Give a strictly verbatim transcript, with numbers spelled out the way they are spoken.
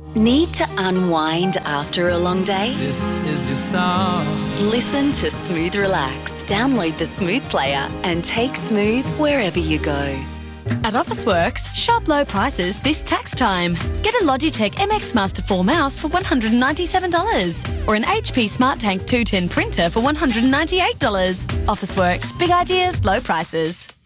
Need to unwind after a long day? This is your song. Listen to Smooth Relax. Download the Smooth player and take Smooth wherever you go. At Officeworks, shop low prices this tax time. Get a Logitech M X Master four mouse for one hundred ninety-seven dollars or an H P Smart Tank two ten printer for one hundred ninety-eight dollars. Officeworks, big ideas, low prices.